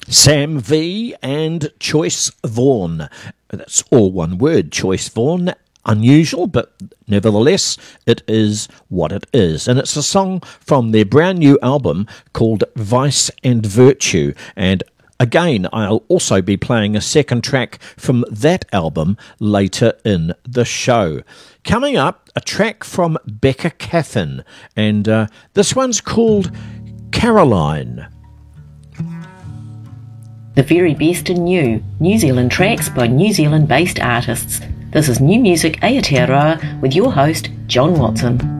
Sam V and Choice Vaughan. That's all one word, Choice Vaughan. Unusual, but nevertheless, it is what it is. And it's a song from their brand new album called Vice and Virtue. And again, I'll also be playing a second track from that album later in the show. Coming up, a track from Becca Caffin. And this one's called Caroline. The very best in New Zealand tracks by New Zealand-based artists. This is New Music Aotearoa with your host, John Watson.